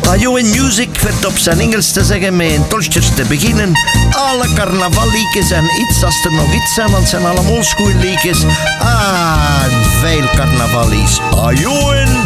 Ajo in Music werd op zijn Engels te zeggen met een tolstjes te beginnen. Alle carnavalliedjes en iets als er nog iets zijn, want het zijn allemaal oldschool liedjes. Ah, veel carnavallies. Ajo in.